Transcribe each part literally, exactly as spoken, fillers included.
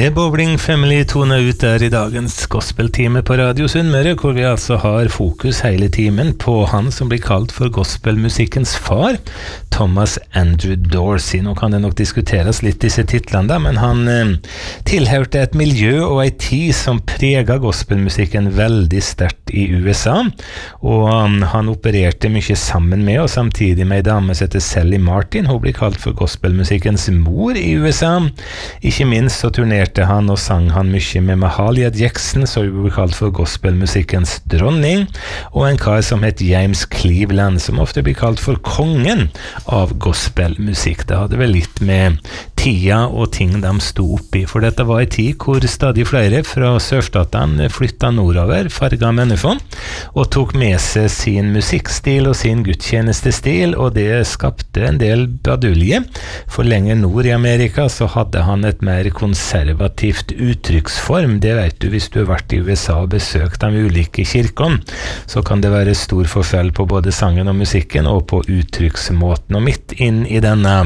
The Bowling Family toner ut der I dagens gospeltime på Radio Sunnmøre, hvor vi altså har fokus hele timen på han som blir kalt for gospelmusikkens far, Thomas Andrew Dorsey. Nå kan det nok diskuteres litt disse titlene da, men han eh, tilhørte et miljø og en tid som preget gospelmusikken veldig sterkt I U S A, og um, han opererte mye sammen med og samtidig med en dame som heter Sally Martin. Hun blir kalt for gospelmusikkens mor I U S A. Ikke minst så turnerte han og sang han mye med Mahalia Jackson, så hun ble kalt for gospelmusikkens dronning, og en kar som het James Cleveland, som ofte blir kalt for kongen av gospelmusikk. Det hadde vel litt med tida og ting de stod opp I, for dette var en tid hvor stadig flere fra sørstatene flyttet nordover, farga mennesker, og tok med seg sin musikkstil og sin gudstjenestestil, og det skapte en del badulje. For lenger nord I Amerika så hadde han et mer konservativt uttrykksform. Det vet du, hvis du har vært I U S A og besøkt de ulike kirkene, så kan det være stor forskjell på både sangen og musikken og på uttrykksmåten. Og midt inn I denne,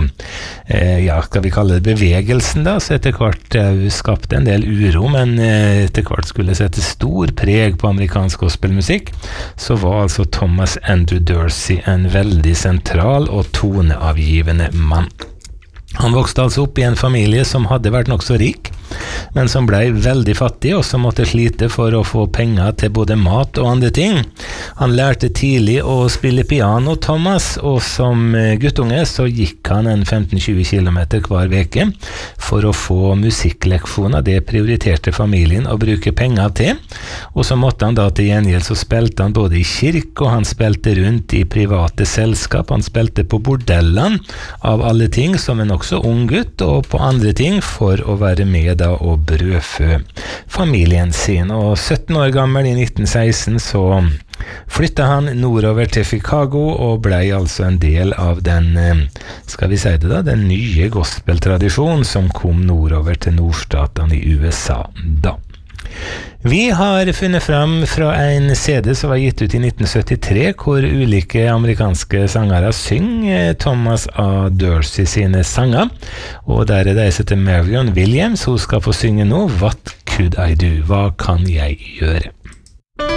eh, ja, skal vi kalle det bevegelsen da, så etter hvert eh, skapte en del uro, men eh, etter hvert skulle sette stor preg på amerikansk gospelmusikk, så var altså Thomas Andrew Dorsey en veldig sentral og toneavgivende mann. Han vokste altså opp I en familie som hadde vært nok så rik, men som ble veldig fattig og som måtte slite for å få penger til både mat og andre ting. Han lærte tidlig å spille piano, Thomas, og som guttunge så gikk han en femten til tjue kilometer hver veke for å få musikkleksjoner. Det prioriterte familien å bruke penger til, og så måtte han da til gjengjeld så spilte han både I kirke, og han spilte rundt I private selskap, han spilte på bordellene av alle ting som en også ung gutt, og på andre ting for å være med da og brødfø familien sin. Og sytten år gammel I nitten seksten så flyttet han nordover til Chicago og ble altså en del av den, skal vi si det da, den nye gospeltradisjonen som kom nordover til nordstatene I U S A da. Vi har funnet fram fra en C D som var gitt ut I nitten syttitre, hvor ulike amerikanske sangere synger Thomas A. Dorsey sine sanger, og der er det som heter Marion Williams. Hun skal få synge nå What Could I Do? Hva kan jeg gjøre?